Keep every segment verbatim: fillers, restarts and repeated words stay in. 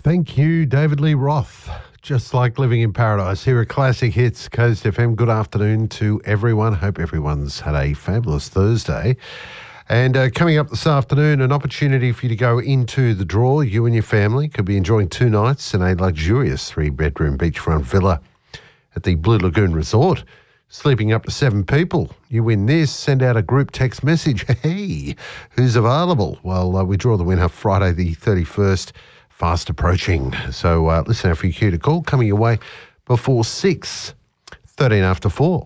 Thank you, David Lee Roth. Just like living in paradise. Here are Classic Hits, Coast F M. Good afternoon to everyone. Hope everyone's had a fabulous Thursday. And uh, coming up this afternoon, an opportunity for you to go into the draw. You and your family could be enjoying two nights in a luxurious three-bedroom beachfront villa at the Blue Lagoon Resort, sleeping up to seven people. You win this, send out a group text message. Hey, who's available? Well, uh, we draw the winner Friday the thirty-first, fast approaching. So uh, listen out for your cue to call, coming your way before six, thirteen after four.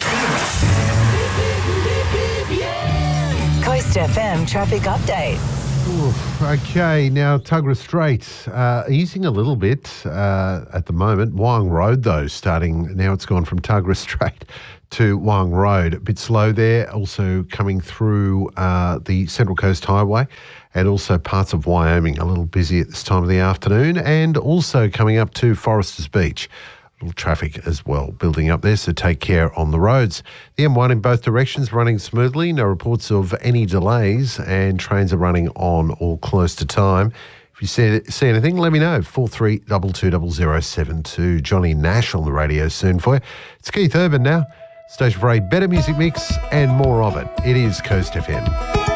Coast F M traffic update. Oof, okay, now Tuggerah Strait uh, easing a little bit uh, at the moment. Wyong Road, though, starting now, it's gone from Tuggerah Strait to Wyong Road. A bit slow there, also coming through uh, the Central Coast Highway and also parts of Wyoming, a little busy at this time of the afternoon, and also coming up to Foresters Beach. Little traffic as well building up there, so take care on the roads. The M one in both directions running smoothly, no reports of any delays, and trains are running on or close to time. If you see, see anything, let me know. four three two two zero zero seven two. Johnny Nash on the radio soon for you. It's Keith Urban now. Station for a better music mix and more of it. It is Coast F M.